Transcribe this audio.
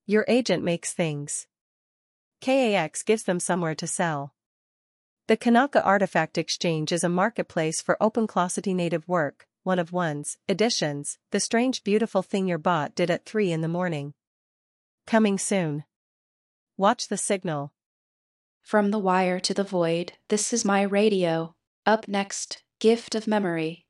Your agent makes things. KAX gives them somewhere to sell. The Kanaka Artifact Exchange is a marketplace for OpenClossity native work, one of one's editions, the strange beautiful thing your bot did at 3 in the morning. Coming soon. Watch the signal. From the wire to the void, this is my radio. Up next, Gift of Memory.